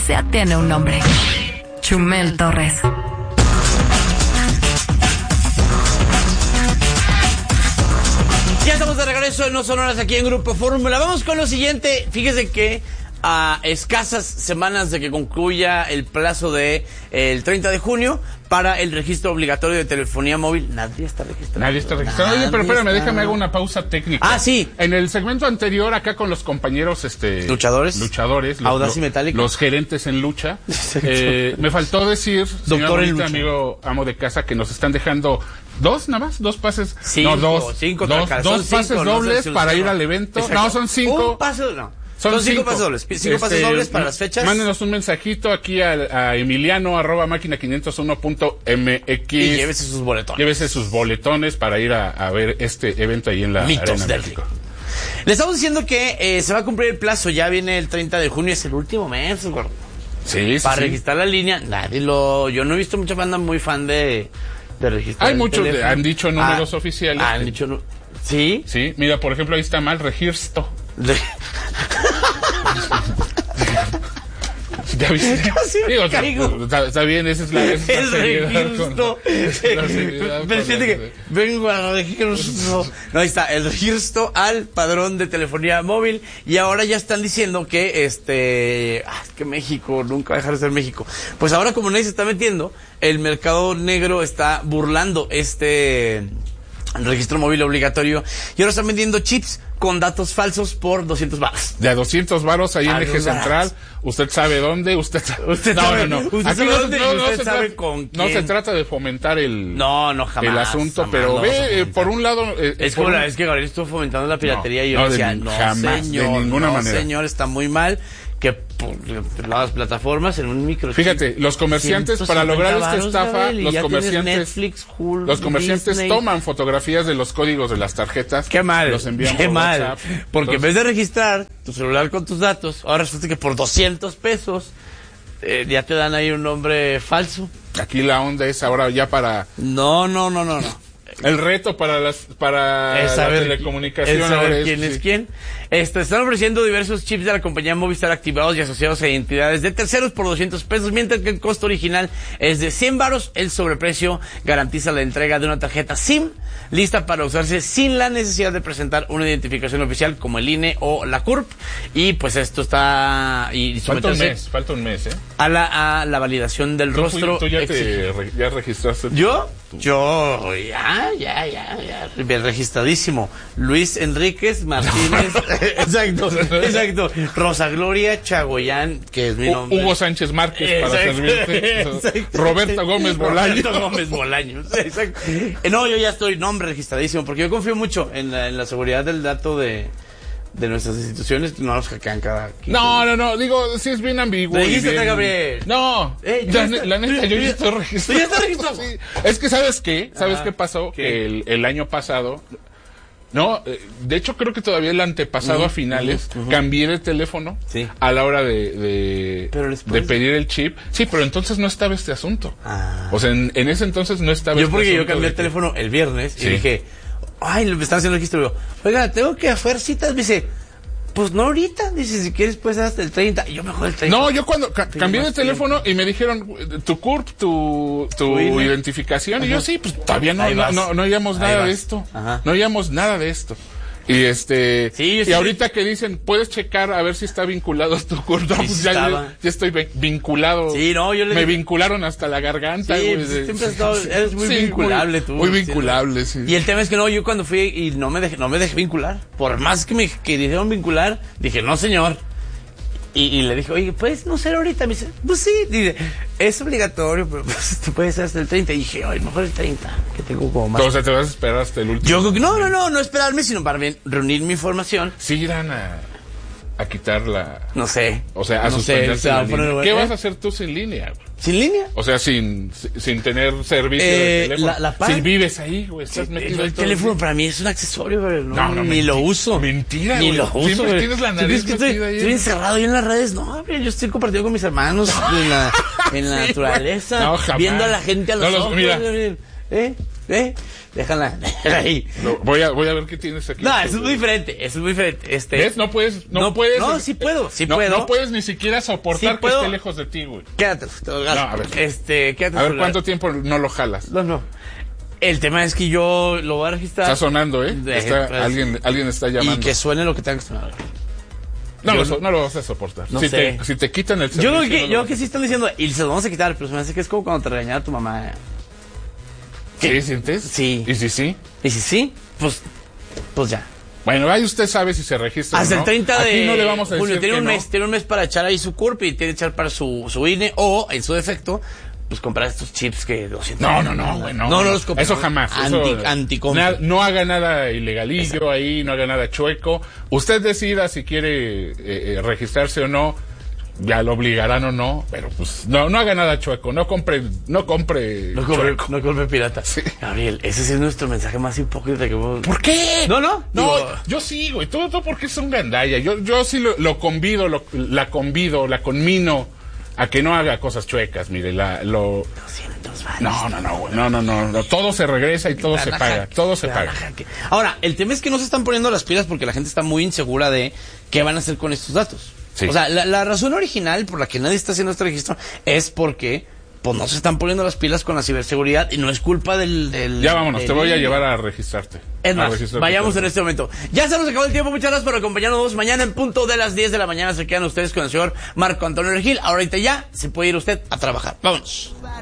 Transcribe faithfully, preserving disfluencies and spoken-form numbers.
ya tiene un nombre. Chumel Torres. Ya estamos de regreso en No Sonoras aquí en Grupo Fórmula. Vamos con lo siguiente. Fíjese que a escasas semanas de que concluya el plazo de eh, el treinta de junio para el registro obligatorio de telefonía móvil, nadie está registrado. Nadie está registrado. Oye, pero espérame, está... déjame hago una pausa técnica. Ah, sí. En el segmento anterior, acá con los compañeros, este... Luchadores. Luchadores. Audaz los, y Metálico. Los gerentes en lucha. eh, me faltó decir, Doctor en señor lucha. amigo amo de casa, que nos están dejando dos, nada más, dos pases. Cinco, no, dos. cinco dos, son dos cinco, pases no dobles sé si para los ir llama. al evento. Exacto. No, son cinco. Un pase, no. Son, Son cinco, cinco pases dobles. Cinco este, pases dobles para las fechas. Mándenos un mensajito aquí a, a Emiliano arroba máquina quinientos uno punto m x. Y llévese sus boletones. Llévese sus boletones para ir a, a ver este evento ahí en la Mitos Arena del México. Le estamos diciendo que eh, se va a cumplir el plazo. Ya viene el treinta de junio, es el último mes, gordo. Sí, sí, Para sí. registrar la línea, nadie lo... Yo no he visto mucha banda muy fan de, de registrar Hay el muchos, de- teléfono. han dicho números Ah, oficiales. Han dicho... nu- ¿Sí? Sí, mira, por ejemplo, ahí está mal, registro. De- ¿Ya viste? Casi me Digo, caigo. Está, está bien, esa es la, esa es El la seriedad registro. con- esa es la seriedad Me con siente la- que vengo a registro. No, ahí está, el registro al padrón de telefonía móvil. Y ahora ya están diciendo que este. Ah, es que México nunca va a dejar de ser México. Pues ahora, como nadie se está metiendo, el mercado negro está burlando este registro móvil obligatorio. Y ahora están vendiendo chips con datos falsos por doscientos baros. De a doscientos varos ahí en Ah, Eje no, Central. Usted sabe dónde, usted sabe. Usted no, sabe- no, no. usted Aquí sabe no, se- dónde no, y no usted se sabe trata, con no se quién. trata de fomentar el, No, no, jamás. el asunto, jamás pero lo vamos a ve, eh, fomentar. por un lado. eh, Es por como un- la vez que Gabriel estuvo fomentando la piratería No, y yo no, de decía, ni- no, jamás, de señor, ninguna no, manera. señor, está muy mal que por las plataformas en un micro. Fíjate, los comerciantes para lograr esta estafa, los comerciantes, Netflix, Hulu, los comerciantes Disney. toman fotografías de los códigos de las tarjetas. Qué mal, Los envían qué por mal. WhatsApp. Porque Entonces, en vez de registrar tu celular con tus datos, ahora resulta que por doscientos pesos eh, ya te dan ahí un nombre falso. aquí la onda es ahora ya para No, no, no, no, no. el reto para las para Es la saber, telecomunicación. es saber ahora es- quién es sí. quién. Este, están ofreciendo diversos chips de la compañía Movistar activados y asociados a identidades de terceros por doscientos pesos, mientras que el costo original es de cien varos. El sobreprecio garantiza la entrega de una tarjeta SIM lista para usarse sin la necesidad de presentar una identificación oficial como el I N E o la C U R P. Y pues esto está y Falta un someterse mes, falta un mes, ¿eh? a la a la validación del ¿Tú, rostro. tú ya exige- te re- ya registraste? ¿Yo? Yo, ya, ya, ya, ya, bien registradísimo. Luis Enríquez Martínez, exacto, exacto. Rosa Gloria Chagoyán, que es mi U- nombre. Hugo Sánchez Márquez para Exacto, servirte. exacto. Roberto Gómez Bolaño. Roberto Gómez Bolaño, exacto. Eh, No, yo ya estoy nombre registradísimo, porque yo confío mucho en la, en la seguridad del dato de, de nuestras instituciones, no nos hackean cada quince No, no, no, digo, sí es bien ambiguo. y Regístrate, bien- Gabriel. No, Eh, la, ya ne- está. la neta, Tú- yo tú ya ya- estoy ¿tú registrado. ya estás registrado? Sí. Es que, ¿sabes qué? ¿Sabes Ajá. qué pasó? ¿Qué? Que el, el año pasado, no, eh, de hecho creo que todavía el antepasado Ujú, a finales, ujú, ujú. cambié de teléfono Sí. a la hora de, de, Pero después- de pedir el chip. Sí, pero entonces no estaba este asunto. Ah. O sea, en, en ese entonces no estaba Yo este porque yo asunto cambié de el que- teléfono el viernes y Sí. dije, ay, me están haciendo registro. Y yo, oiga, tengo que hacer citas. Me dice, pues no ahorita. Dice, si quieres, pues hasta el treinta. Y yo mejor el treinta. No, yo cuando ca- Sí, cambié de más teléfono y me dijeron tu C U R P, tu, tu Tu I N E. identificación, y Ajá. yo sí, pues todavía no, Ahí no, vas. no, no oíamos Ahí nada vas. de esto. Ajá. No oíamos nada de esto. Y este, Sí, yo y sí- ahorita que dicen, puedes checar a ver si está vinculado a tu C U R P. No, Sí, pues sí ya, estaba. ya- ya estoy vi- vinculado. Sí, no, yo le Me dije- vincularon hasta la garganta, Sí, güey, pues, de- siempre has estado- eres muy Sí, vinculable muy- tú. Muy Sí, vinculable, sí. Y el tema es que no, yo cuando fui y no me dejé, no me dejé vincular. Por más que me que dijeron vincular, dije, no señor. Y, y le dije, oye, ¿puedes no ser ahorita? Me dice, pues sí. Dice, es obligatorio, pero pues, tú puedes ser hasta el treinta. Y dije, ay, mejor el treinta, que tengo como más. O sea, te vas a esperar hasta el último. Yo creo que no, no, no, no esperarme, sino para bien reunir mi información. Sí irán a, a quitar la... No sé. O sea, a no sé, suspenderse se va la a poner línea. bueno. ¿Qué ¿Eh? vas a hacer tú sin línea? ¿Sin línea? O sea, sin, sin tener servicio Eh, de teléfono. la- la pan- Si vives ahí, güey, estás Sí, metido el, ahí todo teléfono el día. para mí es un accesorio, pero no, No, no, ni menti- lo uso. mentira, Ni güey. lo uso, Siempre güey. tienes la ¿Tú nariz crees que estoy, metida ahí. estoy encerrado yo en las redes? No, hombre, yo estoy compartiendo con mis hermanos en la, en la Sí, naturaleza, güey. No, jamás. viendo a la gente a los No los- ojos. mira. Gabriel. ¿Eh? ¿Eh? Déjala, déjala ahí. No, voy a, voy a ver qué tienes aquí. No, eso es muy diferente, eso es muy diferente. Este, ¿Ves? No puedes, no, no puedes. No, sí puedo, sí no, puedo. No puedes ni siquiera soportar Sí que puedo. esté lejos de ti, güey. Quédate, te lo gasto. No, a ver. Este, quédate. A ver, celular. ¿cuánto tiempo no lo jalas? No, no. El tema es que yo lo voy a registrar. Está sonando, ¿eh? De- Está, pues, alguien, alguien está llamando. Y que suene lo que tenga que sonar. No, yo lo, so- no- no lo vas a soportar. no si, sé. te, si te quitan el Yo servicio... creo que, no lo yo vas que a- sí están diciendo, y se lo vamos a quitar, pero se me hace que es como cuando te regañaba tu mamá. ¿Sí, sientes? Sí. ¿Y si sí? Y si sí, pues, pues ya. Bueno, ahí usted sabe si se registra Hasta o no. el treinta de Aquí no le vamos a decir julio, tiene que un no. mes, tiene un mes para echar ahí su C U R P y tiene que echar para su, su I N E o, en su defecto, pues comprar estos chips que doscientos. No, no, no, güey, no. No, no los compre. Eso jamás. Anti, eso, anticompra. na- no haga nada ilegalillo ahí, no haga nada chueco. Usted decida si quiere eh, eh, registrarse o no. Ya lo obligarán o no, pero pues no, no haga nada chueco, no compre, no compre No compre, chueco. no compre pirata. Sí. Gabriel, ese sí es nuestro mensaje más hipócrita que vos. ¿Por qué? No, no. No, Digo, yo sí, güey, todo, todo porque es un gandalla. Yo, yo sí lo, lo convido, lo, la convido, la conmino a que no haga cosas chuecas, mire, la, lo... doscientos varos. No, no, no, güey, no, no, no, no, todo se regresa y todo Te se van a paga, hacke- todo se te van paga. a hacke- Ahora, el tema es que no se están poniendo las pilas porque la gente está muy insegura de qué van a hacer con estos datos. Sí. O sea, la, la razón original por la que nadie está haciendo este registro es porque pues no se están poniendo las pilas con la ciberseguridad y no es culpa del... del Ya vámonos, del- te voy a llevar a registrarte. Es A más, registrarte. vayamos en este momento. Ya se nos acabó el tiempo, muchas gracias por acompañarnos. Mañana en punto de las diez de la mañana se quedan ustedes con el señor Marco Antonio Regil. Ahorita ya se puede ir usted a trabajar. Vámonos.